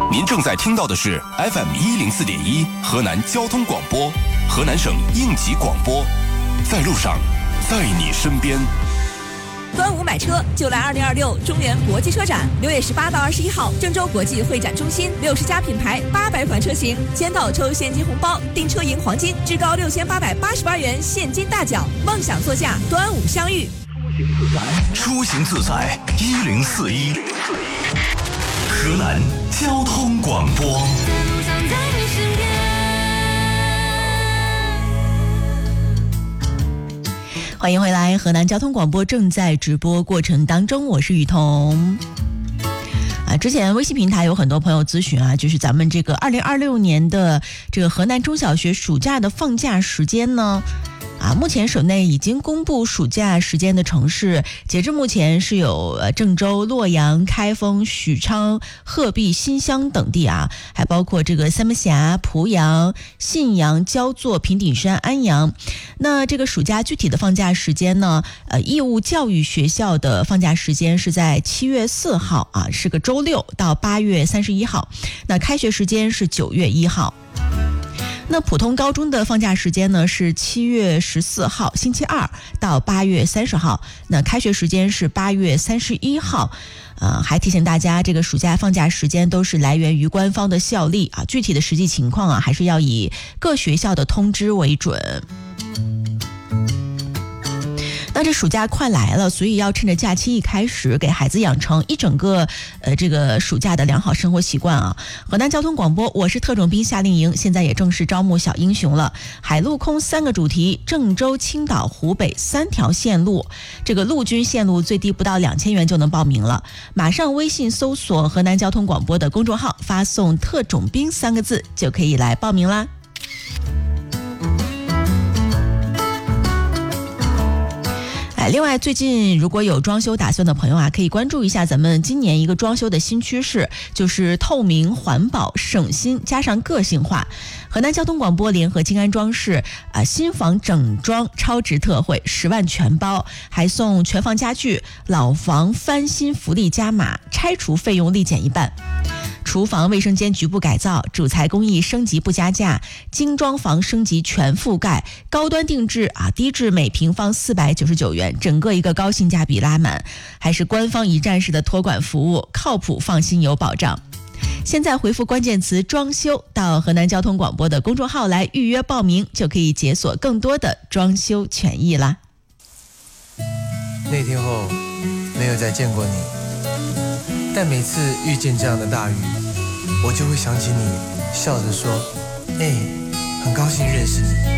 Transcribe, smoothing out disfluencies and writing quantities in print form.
您正在听到的是 FM104.1 河南交通广播，河南省应急广播，在路上，在你身边。 端午买车就来2026中原国际车展，6月18到21号，郑州国际会展中心，60家品牌，800款车型，签到抽现金红包，订车赢黄金，至高6888元现金大奖，梦想座驾，端午相遇。 出行自在1041，河南交通广播。 欢迎回来，河南交通广播正在直播过程当中，我是雨桐。之前微信平台有很多朋友咨询就是咱们这个2026年的这个河南中小学暑假的放假时间呢。目前省内已经公布暑假时间的城市，截至目前是有郑州、洛阳、开封、许昌、鹤壁、新乡等地还包括这个三门峡、濮阳、信阳、焦作、平顶山、安阳。那这个暑假具体的放假时间呢？义务教育学校的放假时间是在7月4号是个周六到8月31号，那开学时间是9月1号。那普通高中的放假时间呢是7月14号星期二到8月30号，那开学时间是8月31号。还提醒大家，这个暑假放假时间都是来源于官方的校例具体的实际情况还是要以各学校的通知为准。那这暑假快来了，所以要趁着假期一开始，给孩子养成一整个这个暑假的良好生活习惯河南交通广播，我是特种兵夏令营，现在也正式招募小英雄了。海陆空3个主题，郑州、青岛、湖北3条线路，这个陆军线路最低不到2000元就能报名了。马上微信搜索河南交通广播的公众号，发送特种兵3个字就可以来报名啦。另外，最近如果有装修打算的朋友可以关注一下咱们今年一个装修的新趋势，就是透明、环保、省心加上个性化。河南交通广播联合金安装饰新房整装超值特惠，10万全包，还送全房家具，老房翻新福利加码，拆除费用立减1半。厨房卫生间局部改造，主材工艺升级不加价，精装房升级全覆盖，高端定制低至每平方499元，整个一个高性价比拉满，还是官方一站式的托管服务，靠谱放心有保障。现在回复关键词装修到河南交通广播的公众号来预约报名，就可以解锁更多的装修权益啦。 那天后没有再见过你，但每次遇见这样的大雨，我就会想起你，笑着说：很高兴认识你。